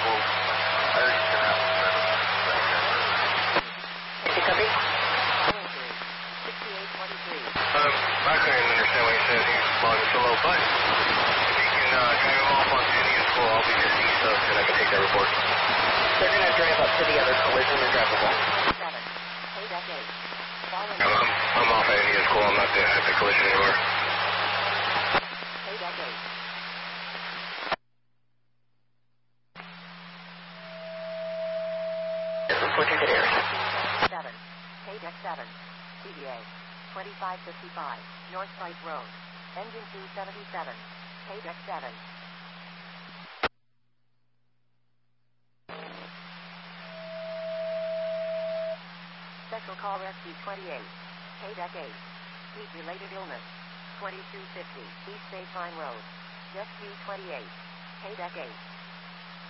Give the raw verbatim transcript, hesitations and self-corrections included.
Well, I already sent out the Copy? sixty-eight twenty-three. Um, I couldn't understand what he said. He was responding so low, but if you can uh, drive him off onto Indian School, I'll be just east of, and I can take that report. They're going to drive up to the other collision and drive the wall. seven. Hey, deck eight. Following. I'm, I'm, I'm off at Indian School. I'm not there at the collision anymore. Hey, deck eight. Switching to air. seven. Hey, deck seven. C D A. twenty-five fifty-five. North Site Road. Engine two seventy-seven. Hey, deck seven. Special call rescue twenty-eight. Hey, deck eight. Heat-related illness. twenty-two fifty. East Baseline Road. Rescue twenty-eight. Hey, deck eight.